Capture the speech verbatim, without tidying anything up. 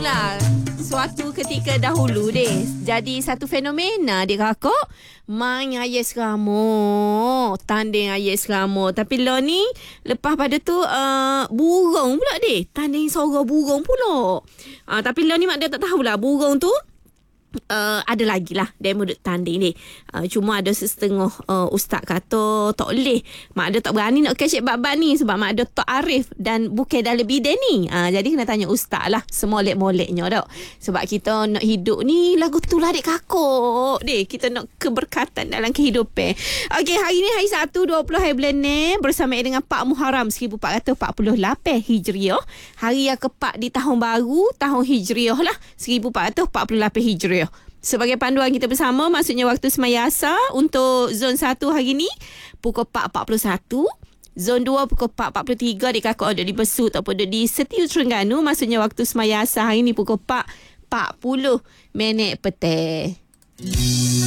lah. Suatu ketika dahulu deh, jadi satu fenomena dia kakak. Main air seramo, tanding air seramo. Tapi lo ni, lepas pada tu uh, burung pula deh. Tanding sorang burung pula. Uh, tapi lo ni mak dia tak tahulah burung tu. Uh, ada lagi lah demo duk tanding ni. Uh, cuma ada setengah uh, ustaz kata tak boleh. Mak dia tak berani nak kecek bab-bab ni sebab mak dia tak arif dan bukan dalam bidang ni. Uh, jadi kena tanya ustaz lah semolek-moleknya dak. Sebab kita nak hidup ni lagu tu lah dek kakak. Dek, kita nak keberkatan dalam kehidupan. Okey, hari ni hari Sabtu dua puluh hari bulan ni bersama dengan Pak Muharram seribu empat ratus empat puluh lapan Hijriah. Hari yang keempat di tahun baru, tahun Hijriah lah, seribu empat ratus empat puluh lapan Hijriah. Sebagai panduan kita bersama, maksudnya waktu semaya asar untuk zon satu hari ni pukul empat empat puluh satu, zon dua pukul empat empat puluh tiga di kakak ada di Besut ataupun ada di Setiu Terengganu, maksudnya waktu semaya asar hari ni pukul empat empat puluh minit petang.